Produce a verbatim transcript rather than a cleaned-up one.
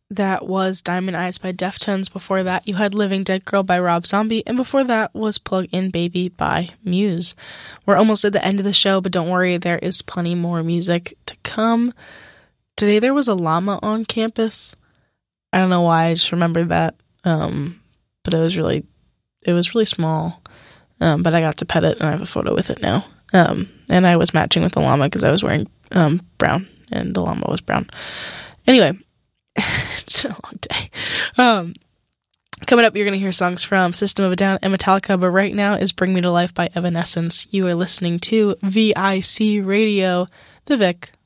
that was Diamond Eyes by Deftones. Before that, you had Living Dead Girl by Rob Zombie. And before that was Plug In Baby by Muse. We're almost at the end of the show, but don't worry, there is plenty more music to come. Today there was a llama on campus. I don't know why, I just remembered that. Um, but it was really, it was really small. Um, but I got to pet it, and I have a photo with it now. Um, and I was matching with the llama because I was wearing um, brown, and the llama was brown. Anyway, it's been a long day. Um, coming up, you're going to hear songs from System of a Down and Metallica, but right now is Bring Me to Life by Evanescence. You are listening to V I C Radio, The Vic.